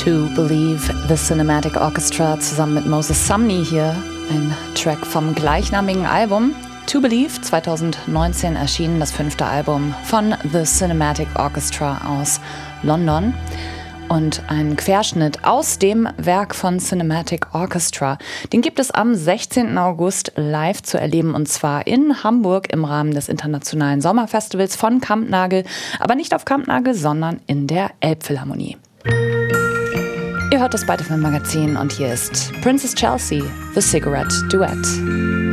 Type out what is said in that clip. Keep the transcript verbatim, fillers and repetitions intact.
To Believe, the Cinematic Orchestra zusammen mit Moses Sumney hier, ein Track vom gleichnamigen Album. To Believe, zwanzig neunzehn erschienen, das fünfte Album von The Cinematic Orchestra aus London. Und ein Querschnitt aus dem Werk von Cinematic Orchestra, den gibt es am sechzehnten August live zu erleben, und zwar in Hamburg im Rahmen des Internationalen Sommerfestivals von Kampnagel, aber nicht auf Kampnagel, sondern in der Elbphilharmonie. Ihr hört das Beide Film Magazin und hier ist Princess Chelsea, The Cigarette Duet.